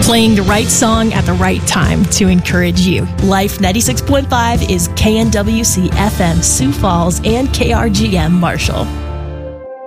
Playing the right song at the right time to encourage you. Life 96.5 is KNWC FM Sioux Falls and KRGM Marshall.